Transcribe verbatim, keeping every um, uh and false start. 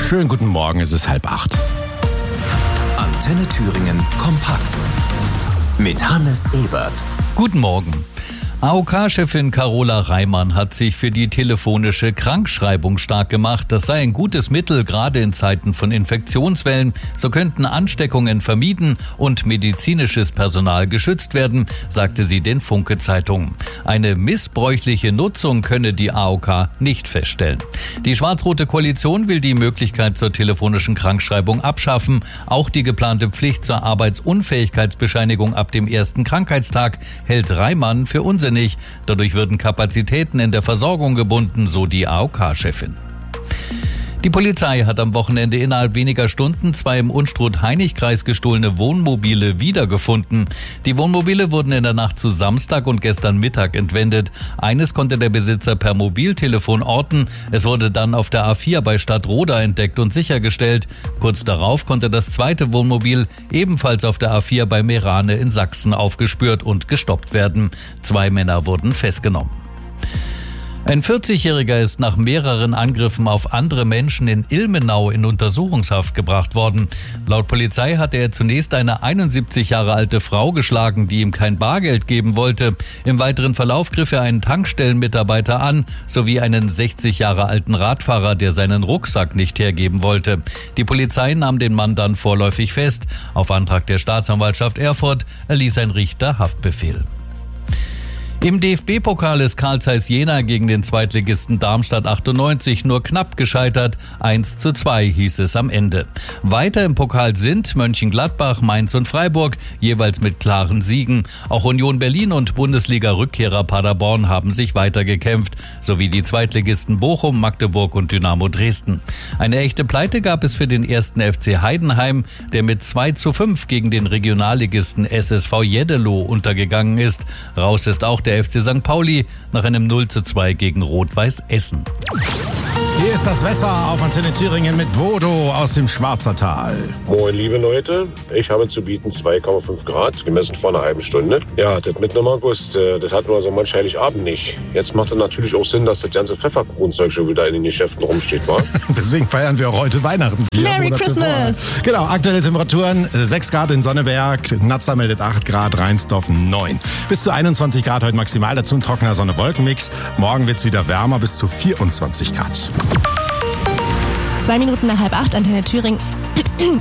Schönen guten Morgen, es ist halb acht. Antenne Thüringen kompakt mit Hannes Ebert. Guten Morgen. A O K-Chefin Carola Reimann hat sich für die telefonische Krankschreibung stark gemacht. Das sei ein gutes Mittel, gerade in Zeiten von Infektionswellen. So könnten Ansteckungen vermieden und medizinisches Personal geschützt werden, sagte sie den Funke-Zeitungen. Eine missbräuchliche Nutzung könne die A O K nicht feststellen. Die schwarz-rote Koalition will die Möglichkeit zur telefonischen Krankschreibung abschaffen. Auch die geplante Pflicht zur Arbeitsunfähigkeitsbescheinigung ab dem ersten Krankheitstag hält Reimann für unsinnig. Dadurch würden Kapazitäten in der Versorgung gebunden, so die A O K-Chefin. Die Polizei hat am Wochenende innerhalb weniger Stunden zwei im Unstrut-Hainich-Kreis gestohlene Wohnmobile wiedergefunden. Die Wohnmobile wurden in der Nacht zu Samstag und gestern Mittag entwendet. Eines konnte der Besitzer per Mobiltelefon orten. Es wurde dann auf der A vier bei Stadtroda entdeckt und sichergestellt. Kurz darauf konnte das zweite Wohnmobil ebenfalls auf der A vier bei Meerane in Sachsen aufgespürt und gestoppt werden. Zwei Männer wurden festgenommen. Ein vierzigjähriger ist nach mehreren Angriffen auf andere Menschen in Ilmenau in Untersuchungshaft gebracht worden. Laut Polizei hatte er zunächst eine einundsiebzig Jahre alte Frau geschlagen, die ihm kein Bargeld geben wollte. Im weiteren Verlauf griff er einen Tankstellenmitarbeiter an, sowie einen sechzig Jahre alten Radfahrer, der seinen Rucksack nicht hergeben wollte. Die Polizei nahm den Mann dann vorläufig fest. Auf Antrag der Staatsanwaltschaft Erfurt erließ ein Richter Haftbefehl. Im D F B-Pokal ist Carl Zeiss Jena gegen den Zweitligisten Darmstadt achtundneunzig nur knapp gescheitert. eins zu zwei hieß es am Ende. Weiter im Pokal sind Mönchengladbach, Mainz und Freiburg, jeweils mit klaren Siegen. Auch Union Berlin und Bundesliga-Rückkehrer Paderborn haben sich weitergekämpft, sowie die Zweitligisten Bochum, Magdeburg und Dynamo Dresden. Eine echte Pleite gab es für den ersten F C Heidenheim, der mit zwei zu fünf gegen den Regionalligisten S S V Jeddelo untergegangen ist. Raus ist auch der der F C Sankt Pauli nach einem null zu zwei gegen Rot-Weiß Essen. Hier ist das Wetter auf Antenne Thüringen mit Bodo aus dem Schwarzertal. Moin, liebe Leute. Ich habe zu bieten zwei Komma fünf Grad, gemessen vor einer halben Stunde. Ja, das mitten im August, das hatten wir so manch Heiligabend nicht. Jetzt macht es natürlich auch Sinn, dass das ganze Pfefferkuchenzeug schon wieder in den Geschäften rumsteht, wa? Deswegen feiern wir auch heute Weihnachten. Merry Christmas! Genau, aktuelle Temperaturen sechs Grad in Sonneberg, Nazza meldet acht Grad, Rheinsdorf neun. Bis zu einundzwanzig Grad heute maximal, dazu ein trockener Sonne-Wolken-Mix. Morgen wird es wieder wärmer, bis zu vierundzwanzig Grad. Zwei Minuten nach halb acht, Antenne Thüringen.